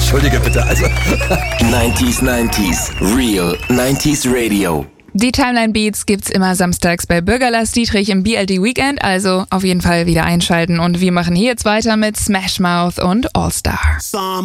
Entschuldige bitte, also. 90s, Real 90s Radio. Die Timeline Beats gibt's immer samstags bei Bürger Lars Dietrich im BLD Weekend, also auf jeden Fall wieder einschalten. Und wir machen hier jetzt weiter mit Smash Mouth und All Star.